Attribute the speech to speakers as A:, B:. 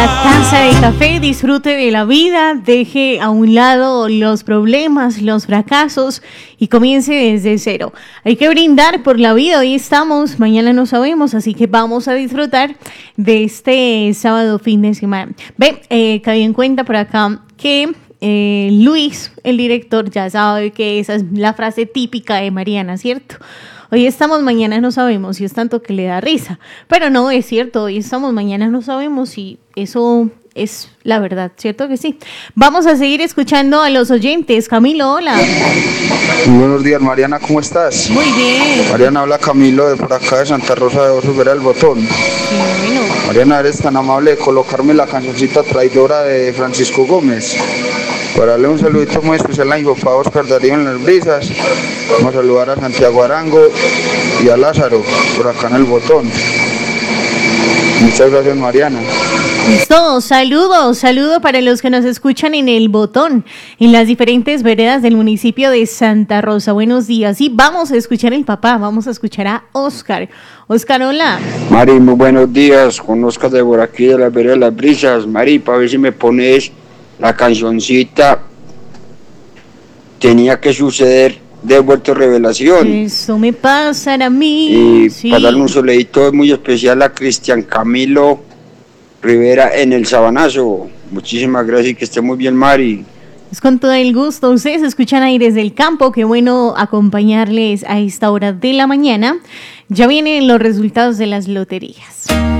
A: taza de café, disfrute de la vida, deje a un lado los problemas, los fracasos y comience desde cero. Hay que brindar por la vida, hoy estamos, mañana no sabemos, así que vamos a disfrutar de este sábado fin de semana. Caí en cuenta por acá que Luis, el director, ya sabe que esa es la frase típica de Mariana, ¿cierto? Hoy estamos, mañana no sabemos, y es tanto que le da risa. Pero no, es cierto, hoy estamos, mañana no sabemos, y eso es la verdad, ¿cierto que sí? Vamos a seguir escuchando a los oyentes. Camilo, hola.
B: Muy buenos días, Mariana, ¿cómo estás?
A: Muy bien.
B: Mariana, habla Camilo de por acá de Santa Rosa de Osos, Vera del Botón.
A: Sí, bueno.
B: Mariana, eres tan amable de colocarme la cancioncita traidora de Francisco Gómez. Para darle un saludito muy especial a mi papá Oscar Darío en las brisas. Vamos a saludar a Santiago Arango y a Lázaro por acá en el Botón. Muchas gracias, Mariana.
A: Listo, saludo para los que nos escuchan en el Botón, en las diferentes veredas del municipio de Santa Rosa. Buenos días. Y vamos a escuchar al papá, vamos a escuchar a Oscar. Oscar, hola.
C: Mari, muy buenos días, con Oscar de por aquí de la vereda de las brisas. Mari, para ver si me pones la cancioncita Tenía que suceder de Vuelto Revelación.
A: Eso me pasa a mí.
C: Y
A: sí.
C: para darle un solidito muy especial a Cristian Camilo Rivera en el Sabanazo. Muchísimas gracias y que esté muy bien, Mari.
A: Es con todo el gusto. Ustedes escuchan ahí desde el campo. Qué bueno acompañarles a esta hora de la mañana. Ya vienen los resultados de las loterías.